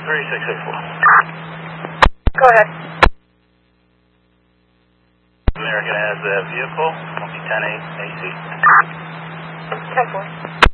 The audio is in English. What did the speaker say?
Go ahead. American has a vehicle, 10-8 AC. 10-4.